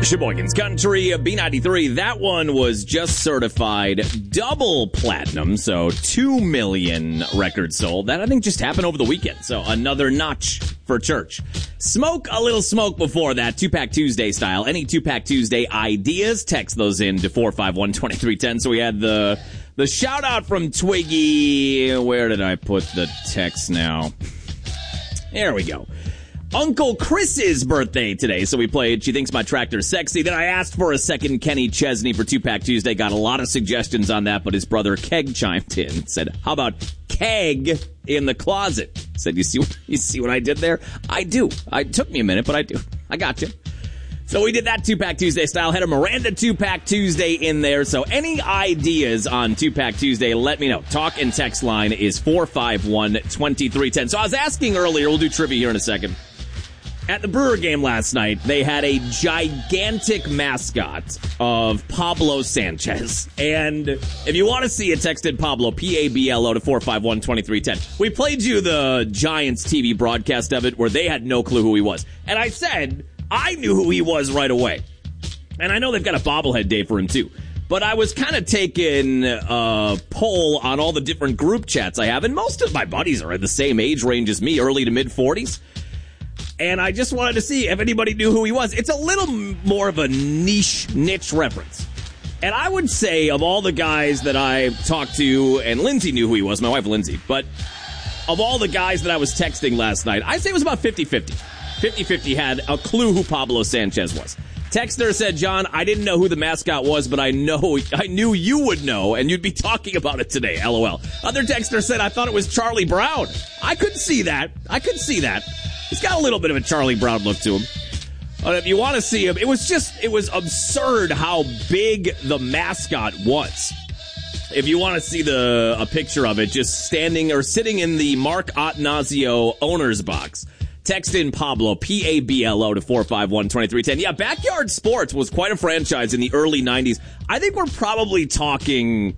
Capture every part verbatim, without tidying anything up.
Sheboygan's Country, B ninety-three. That one was just certified double platinum, so two million records sold. That, I think, just happened over the weekend, so another notch for church. Smoke a little smoke before that, Two-Pack Tuesday style. Any Two-Pack Tuesday ideas, text those in to four five one, two three one zero. So we had the the shout-out from Twiggy. Where did I put the text now? There we go. Uncle Chris's birthday today, so we played She Thinks My Tractor's Sexy. Then I asked for a second Kenny Chesney for Two-Pack Tuesday. Got a lot of suggestions on that, but his brother Keg chimed in. Said, how about Keg in the closet? Said, you see, you see what I did there? I do. It took me a minute, but I do. I got you. So we did that Two-Pack Tuesday style. Had a Miranda Two-Pack Tuesday in there. So any ideas on Two-Pack Tuesday, let me know. Talk and text line is four five one, two three one zero. So I was asking earlier, we'll do trivia here in a second. At the Brewer game last night, they had a gigantic mascot of Pablo Sanchez. And if you want to see it, text in Pablo, P A B L O, to four five one, two three one zero. We played you the Giants T V broadcast of it where they had no clue who he was. And I said I knew who he was right away. And I know they've got a bobblehead day for him, too. But I was kind of taking a poll on all the different group chats I have. And most of my buddies are in the same age range as me, early to mid-forties. And I just wanted to see if anybody knew who he was. It's a little more of a niche, niche reference. And I would say of all the guys that I talked to, and Lindsay knew who he was, my wife Lindsay, but of all the guys that I was texting last night, I'd say it was about fifty-fifty. fifty-fifty had a clue who Pablo Sanchez was. Texter said, John, I didn't know who the mascot was, but I know I knew you would know, and you'd be talking about it today, LOL. Other texter said, I thought it was Charlie Brown. I could see that. I could see that. He's got a little bit of a Charlie Brown look to him. But if you want to see him, it was just, it was absurd how big the mascot was. If you want to see the a picture of it, just standing or sitting in the Mark Attanasio owner's box, text in Pablo, P A B L O, to four five one, two three one zero. Yeah, Backyard Sports was quite a franchise in the early nineties. I think we're probably talking...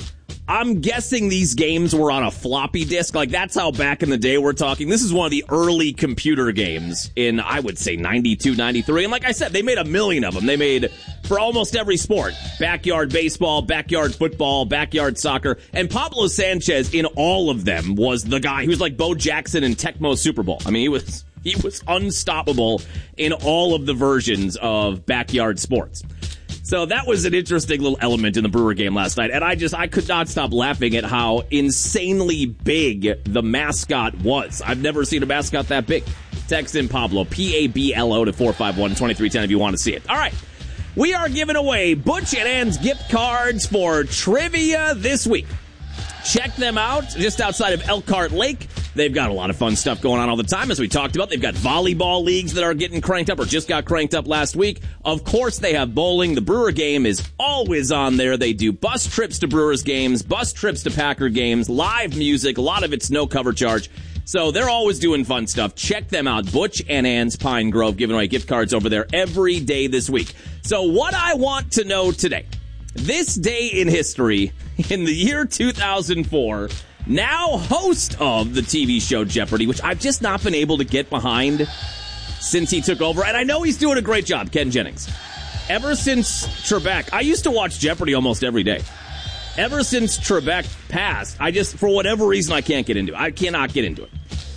I'm guessing these games were on a floppy disk. Like, that's how back in the day we're talking. This is one of the early computer games in, I would say, ninety-two, ninety-three. And like I said, they made a million of them. They made for almost every sport. Backyard baseball, backyard football, backyard soccer. And Pablo Sanchez in all of them was the guy. He was like Bo Jackson in Tecmo Super Bowl. I mean, he was he was unstoppable in all of the versions of backyard sports. So that was an interesting little element in the Brewer game last night. And I just, I could not stop laughing at how insanely big the mascot was. I've never seen a mascot that big. Text in Pablo, P A B L O, to four five one, two three one zero if you want to see it. All right. We are giving away Butch and Ann's gift cards for trivia this week. Check them out just outside of Elkhart Lake. They've got a lot of fun stuff going on all the time, as we talked about. They've got volleyball leagues that are getting cranked up or just got cranked up last week. Of course, they have bowling. The Brewer game is always on there. They do bus trips to Brewers games, bus trips to Packer games, live music. A lot of it's no cover charge. So they're always doing fun stuff. Check them out. Butch and Ann's Pine Grove, giving away gift cards over there every day this week. So what I want to know today, this day in history, in the year two thousand four, now host of the T V show Jeopardy, which I've just not been able to get behind since he took over. And I know he's doing a great job, Ken Jennings. Ever since Trebek, I used to watch Jeopardy almost every day. Ever since Trebek passed, I just, for whatever reason, I can't get into it. I cannot get into it.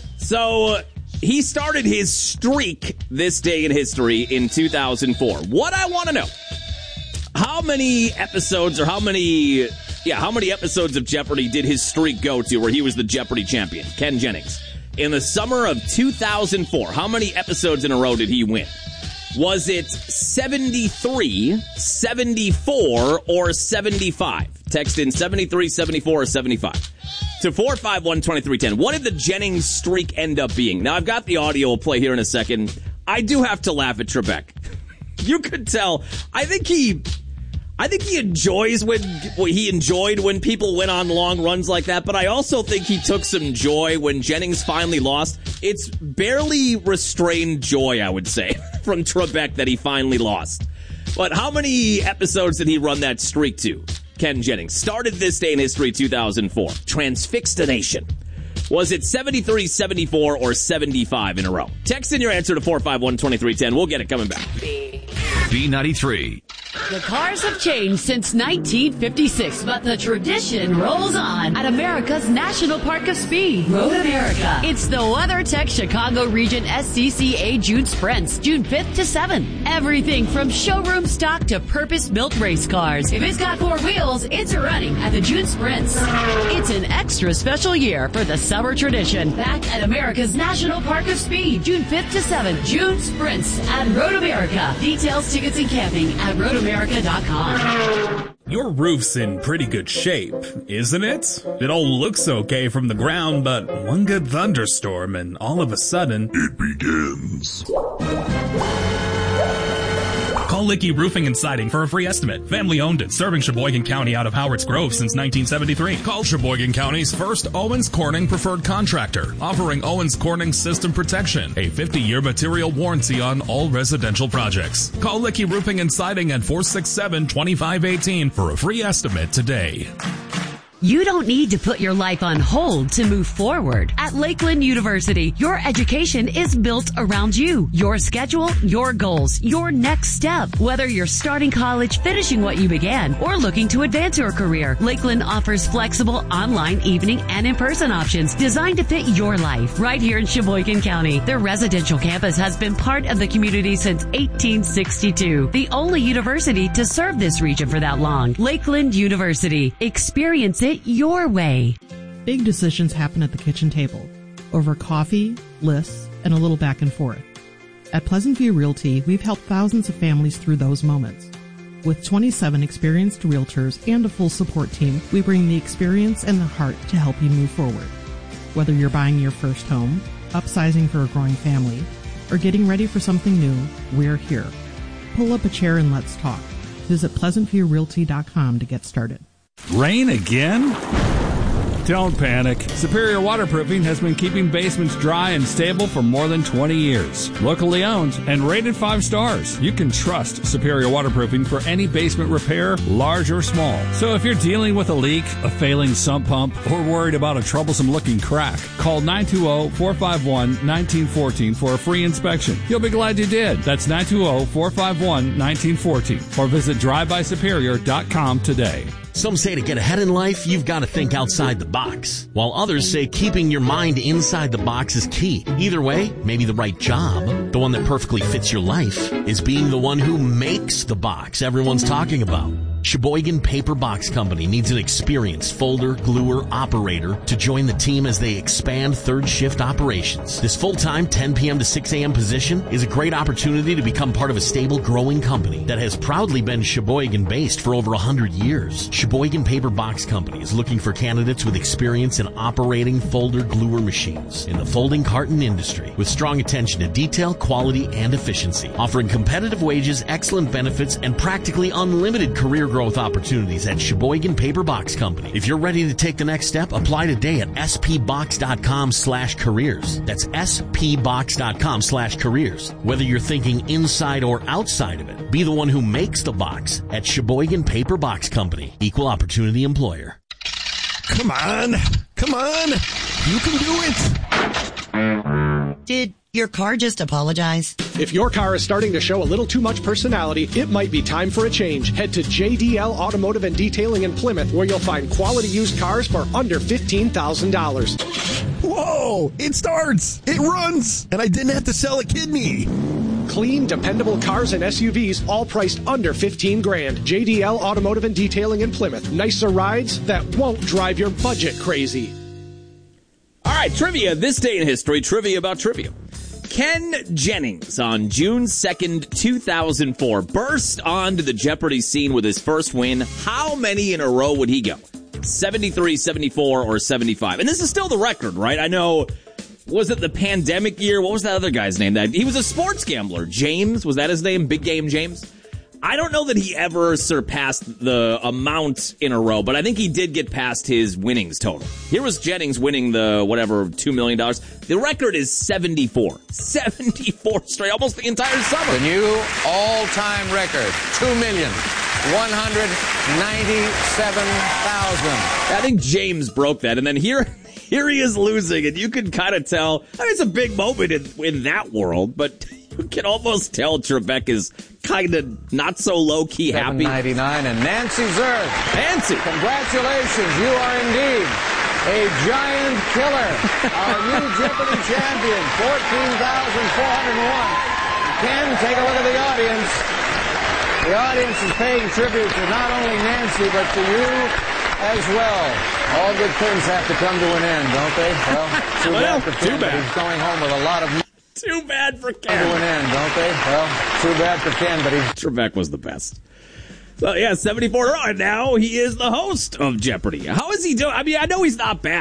So he started his streak this day in history in two thousand four. What I want to know, how many episodes or how many... Yeah, how many episodes of Jeopardy did his streak go to where he was the Jeopardy champion? Ken Jennings. In the summer of two thousand four, how many episodes in a row did he win? Was it seventy-three, seventy-four, or seventy-five? Text in seventy-three, seventy-four, or seventy-five. To four five one, two three one zero. What did the Jennings streak end up being? Now, I've got the audio. We'll play here in a second. I do have to laugh at Trebek. You could tell. I think he... I think he enjoys when well, he enjoyed when people went on long runs like that, but I also think he took some joy when Jennings finally lost. It's barely restrained joy, I would say, from Trebek that he finally lost. But how many episodes did he run that streak to? Ken Jennings started this day in history, two thousand four. Transfixination. Was it seventy-three, seventy-four, or seventy-five in a row? Text in your answer to four five one, two three one zero. We'll get it coming back. B ninety-three. The cars have changed since nineteen fifty-six, but the tradition rolls on at America's National Park of Speed, Road America. It's the WeatherTech Chicago Region S C C A June Sprints, June fifth to seventh. Everything from showroom stock to purpose-built race cars. If it's got four wheels, it's running at the June Sprints. It's an extra special year for the summer tradition. Back at America's National Park of Speed, June fifth to seventh. June Sprints at Road America. Details, tickets, and camping at road america dot com. Your roof's in pretty good shape, isn't it? It all looks okay from the ground, but one good thunderstorm and all of a sudden, it begins. Call Licky Roofing and Siding for a free estimate. Family owned and serving Sheboygan County out of Howards Grove since nineteen seventy-three. Call Sheboygan County's first Owens Corning preferred contractor, offering Owens Corning system protection, a fifty-year material warranty on all residential projects. Call Licky Roofing and Siding at four six seven, two five one eight for a free estimate today. You don't need to put your life on hold to move forward. At Lakeland University, your education is built around you, your schedule, your goals, your next step. Whether you're starting college, finishing what you began, or looking to advance your career, Lakeland offers flexible online, evening, and in-person options designed to fit your life right here in Sheboygan County. Their residential campus has been part of the community since eighteen sixty-two, the only university to serve this region for that long. Lakeland University. Experience it your way. Big decisions happen at the kitchen table, over coffee, lists, and a little back and forth. At Pleasant View Realty, we've helped thousands of families through those moments. With twenty-seven experienced realtors and a full support team, we bring the experience and the heart to help you move forward. Whether you're buying your first home, upsizing for a growing family, or getting ready for something new, we're here. Pull up a chair and let's talk. Visit pleasant view realty dot com to get started. Rain again? Don't panic. Superior Waterproofing has been keeping basements dry and stable for more than twenty years. Locally owned and rated five stars. You can trust Superior Waterproofing for any basement repair, large or small. So if you're dealing with a leak, a failing sump pump, or worried about a troublesome looking crack, call nine two zero, four five one, one nine one four for a free inspection. You'll be glad you did. That's nine two zero, four five one, one nine one four or visit drive by superior dot com today. Some say to get ahead in life, you've got to think outside the box, while others say keeping your mind inside the box is key. Either way, maybe the right job, the one that perfectly fits your life, is being the one who makes the box everyone's talking about. Sheboygan Paper Box Company needs an experienced folder, gluer, operator to join the team as they expand third shift operations. This full-time ten p.m. to six a.m. position is a great opportunity to become part of a stable, growing company that has proudly been Sheboygan-based for over one hundred years. Sheboygan Paper Box Company is looking for candidates with experience in operating folder gluer machines in the folding carton industry, with strong attention to detail, quality, and efficiency, offering competitive wages, excellent benefits, and practically unlimited career growth opportunities at Sheboygan Paper Box Company. If you're ready to take the next step, apply today at spbox.com slash careers. That's spbox.com slash careers. Whether you're thinking inside or outside of it, be the one who makes the box at Sheboygan Paper Box Company. Equal opportunity employer. Come on. Come on. You can do it. Did your car just apologize? If your car is starting to show a little too much personality, it might be time for a change. Head to J D L Automotive and Detailing in Plymouth, where you'll find quality used cars for under fifteen thousand dollars. Whoa! It starts! It runs! And I didn't have to sell a kidney! Clean, dependable cars and S U Vs, all priced under fifteen grand. J D L Automotive and Detailing in Plymouth. Nicer rides that won't drive your budget crazy. All right, trivia. This day in history, trivia about trivia. Ken Jennings on June second, two thousand four burst onto the Jeopardy scene with his first win. How many in a row would he go? seventy-three, seventy-four, or seventy-five? And this is still the record, right? I know, was it the pandemic year? What was that other guy's name? That he was a sports gambler. James, was that his name? Big Game James? I don't know that he ever surpassed the amount in a row, but I think he did get past his winnings total. Here was Jennings winning the, whatever, two million dollars. The record is seventy-four. seventy-four straight, almost the entire summer. The new all-time record, two million one hundred ninety-seven thousand. I think James broke that, and then here... Here he is losing, and you can kind of tell. I mean, it's a big moment in, in that world, but You can almost tell Trebek is kind of not so low-key happy. seven ninety-nine, and Nancy Zerth. Nancy. Congratulations, you are indeed a giant killer. Our new Jeopardy champion, fourteen thousand four hundred one. Ken, take a look at the audience. The audience is paying tribute to not only Nancy, but to you as well. All good things have to come to an end, don't they? Well, too well, bad for too Ken, bad. but he's going home with a lot of money. Too bad for Ken. To an end, don't they? Well, too bad for Ken, but he's... Trebek was the best. So, yeah, seventy-four. And now he is the host of Jeopardy. How is he doing? I mean, I know he's not bad.